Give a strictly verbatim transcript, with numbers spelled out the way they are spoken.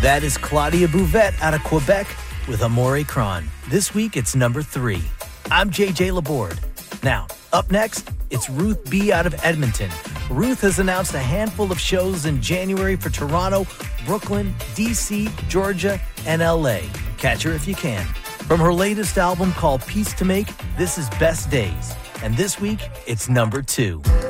That is Claudia Bouvette out of Quebec with Amore Cron. This week, it's number three. I'm J J Laborde. Now, up next, it's Ruth B. out of Edmonton. Ruth has announced a handful of shows in January for Toronto, Brooklyn, D C, Georgia, and L A. Catch her if you can. From her latest album called Peace to Make, this is Best Days. And this week, it's number two.